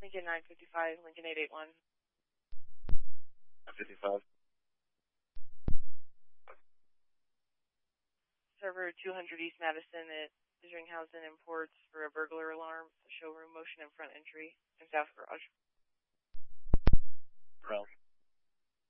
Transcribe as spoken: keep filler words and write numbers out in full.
Lincoln nine fifty-five, Lincoln eight eight one. nine fifty-five. Server two hundred East Madison at Isringhausen Imports for a burglar alarm. The showroom motion and front entry and south garage. Ground.